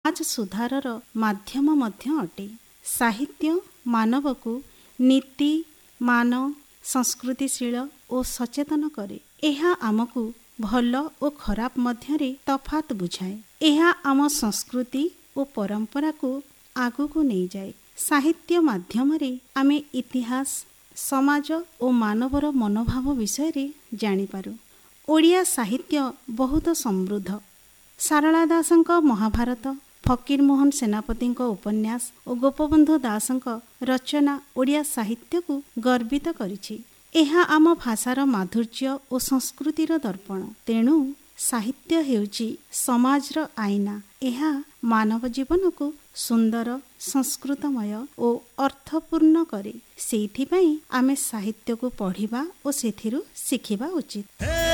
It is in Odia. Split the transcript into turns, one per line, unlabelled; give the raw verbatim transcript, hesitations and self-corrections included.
ସମାଜ ସୁଧାରର ମାଧ୍ୟମ ମଧ୍ୟ ଅଟେ। ସାହିତ୍ୟ ମାନବକୁ ନୀତି, ମାନ, ସଂସ୍କୃତିଶୀଳ ଓ ସଚେତନ କରେ। ଏହା ଆମକୁ ଭଲ ଓ ଖରାପ ମଧ୍ୟରେ ତଫାତ ବୁଝାଏ। ଏହା ଆମ ସଂସ୍କୃତି ଓ ପରମ୍ପରାକୁ ଆଗକୁ ନେଇଯାଏ। ସାହିତ୍ୟ ମାଧ୍ୟମରେ ଆମେ ଇତିହାସ, ସମାଜ ଓ ମାନବର ମନୋଭାବ ବିଷୟରେ ଜାଣିପାରୁ। ଓଡ଼ିଆ ସାହିତ୍ୟ ବହୁତ ସମୃଦ୍ଧ। ସାରଳା ଦାସଙ୍କ ମହାଭାରତ, ଫକୀରମୋହନ ସେନାପତିଙ୍କ ଉପନ୍ୟାସ ଓ ଗୋପବନ୍ଧୁ ଦାସଙ୍କ ରଚନା ଓଡ଼ିଆ ସାହିତ୍ୟକୁ ଗର୍ବିତ କରିଛି। ଏହା ଆମ ଭାଷାର ମାଧୁର୍ଯ୍ୟ ଓ ସଂସ୍କୃତିର ଦର୍ପଣ। ତେଣୁ ସାହିତ୍ୟ ହେଉଛି ସମାଜର ଆଇନା। ଏହା ମାନବ ଜୀବନକୁ ସୁନ୍ଦର, ସଂସ୍କୃତମୟ ଓ ଅର୍ଥପୂର୍ଣ୍ଣ କରେ। ସେଇଥିପାଇଁ ଆମେ ସାହିତ୍ୟକୁ ପଢ଼ିବା ଓ ସେଥିରୁ ଶିଖିବା ଉଚିତ।